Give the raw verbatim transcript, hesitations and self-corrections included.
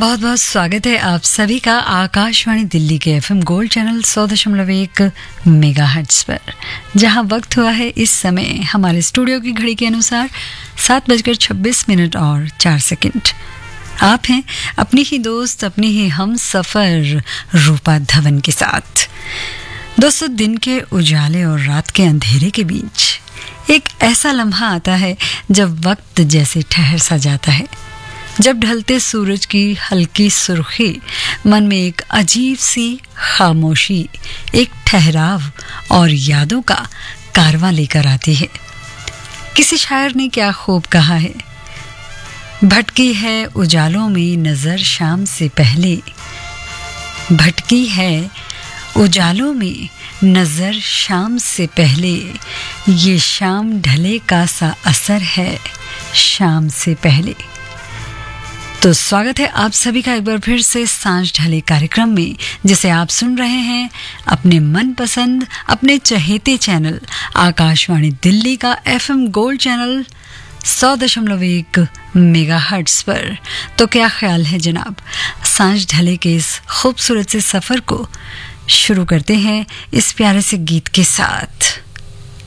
बहुत बहुत स्वागत है आप सभी का आकाशवाणी दिल्ली के एफएम गोल्ड चैनल सौ दशमलव एक मेगा हर्ट्ज पर, जहां वक्त हुआ है इस समय हमारे स्टूडियो की घड़ी के अनुसार सात बजकर छब्बीस मिनट और चार सेकंड। आप हैं अपनी ही दोस्त, अपनी ही हम सफर रूपा धवन के साथ। दोस्तों, दिन के उजाले और रात के अंधेरे के बीच एक ऐसा लम्हा आता है जब वक्त जैसे ठहर सा जाता है, जब ढलते सूरज की हल्की सुर्खी मन में एक अजीब सी खामोशी, एक ठहराव और यादों का कारवां लेकर आती है। किसी शायर ने क्या खूब कहा है, भटकी है उजालों में नजर शाम से पहले, भटकी है उजालों में नजर शाम से पहले, ये शाम ढले का सा असर है शाम से पहले। तो स्वागत है आप सभी का एक बार फिर से सांझ ढले कार्यक्रम में, जिसे आप सुन रहे हैं अपने मनपसंद, अपने चहेते चैनल आकाशवाणी दिल्ली का एफएम गोल्ड चैनल सौ दशमलव एक मेगा हर्ट्ज पर। तो क्या ख्याल है जनाब, सांझ ढले के इस खूबसूरत से सफर को शुरू करते हैं इस प्यारे से गीत के साथ।